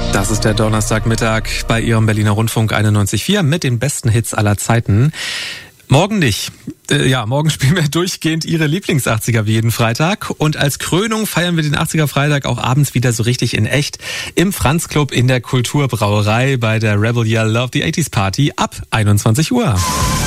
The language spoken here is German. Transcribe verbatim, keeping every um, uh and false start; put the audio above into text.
Das ist der Donnerstagmittag bei Ihrem Berliner Rundfunk einundneunzig Komma vier mit den besten Hits aller Zeiten. Morgen nicht. Äh, ja, morgen spielen wir durchgehend Ihre Lieblings-achtziger wie jeden Freitag. Und als Krönung feiern wir den achtziger-Freitag auch abends wieder so richtig in echt im Franz-Club in der Kulturbrauerei bei der Rebel Yell Love the achtziger Party ab einundzwanzig Uhr.